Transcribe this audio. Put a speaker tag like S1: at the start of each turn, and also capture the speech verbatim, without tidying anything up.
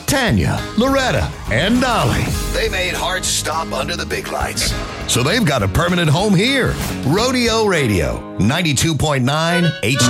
S1: Tanya, Loretta, and Dolly. They made hearts stop under the big lights. So they've got a permanent home here. Rodeo Radio, ninety-two point nine H